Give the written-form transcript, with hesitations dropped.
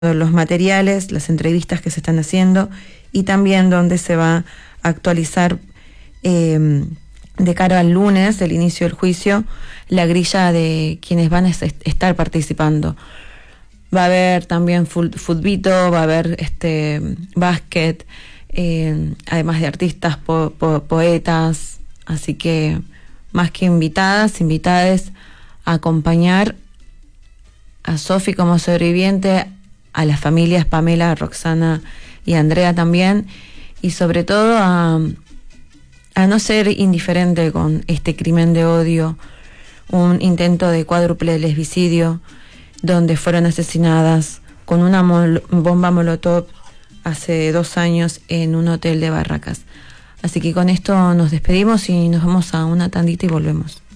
los materiales, las entrevistas que se están haciendo y también donde se va a actualizar de cara al lunes del inicio del juicio la grilla de quienes van a estar participando. Va a haber también futbito, va a haber básquet, además de artistas, poetas, así que más que invitadas a acompañar a Sofi como sobreviviente, a las familias Pamela, Roxana y Andrea también, y sobre todo a no ser indiferente con este crimen de odio, un intento de cuádruple lesbicidio, donde fueron asesinadas con una bomba molotov hace 2 años en un hotel de Barracas. Así que con esto nos despedimos y nos vamos a una tandita y volvemos.